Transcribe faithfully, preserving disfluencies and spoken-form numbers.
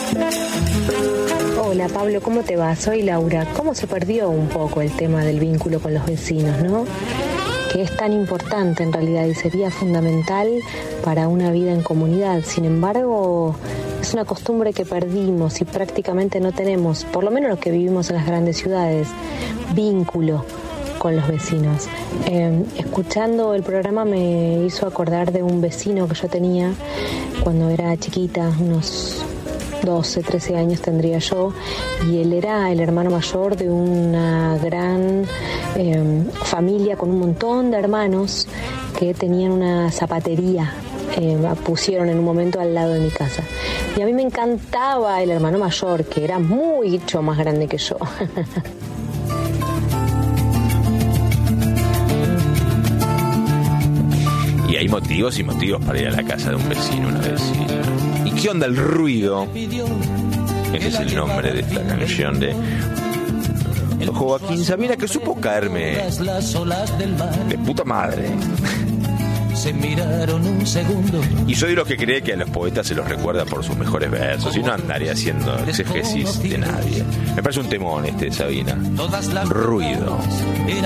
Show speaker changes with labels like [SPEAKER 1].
[SPEAKER 1] Hola Pablo, ¿cómo te va? Soy Laura. ¿Cómo se perdió un poco el tema del vínculo con los vecinos, no? Que es tan importante en realidad y sería fundamental para una vida en comunidad. Sin embargo, es una costumbre que perdimos y prácticamente no tenemos, por lo menos los que vivimos en las grandes ciudades, vínculo con los vecinos. Eh, escuchando el programa me hizo acordar de un vecino que yo tenía cuando era chiquita, unos doce, trece años tendría yo, y él era el hermano mayor de una gran eh, familia con un montón de hermanos que tenían una zapatería, eh, pusieron en un momento al lado de mi casa. Y a mí me encantaba el hermano mayor, que era mucho más grande que yo.
[SPEAKER 2] Y hay motivos y motivos para ir a la casa de un vecino, una vecina. ¿Y qué onda el ruido? Ese es el nombre de esta canción de Joaquín Sabina, que supo caerme de puta madre.
[SPEAKER 3] Se miraron un segundo.
[SPEAKER 2] Y soy de los que cree que a los poetas se los recuerda por sus mejores versos y no andaría haciendo exégesis de nadie. Me parece un temón este de Sabina. Ruido.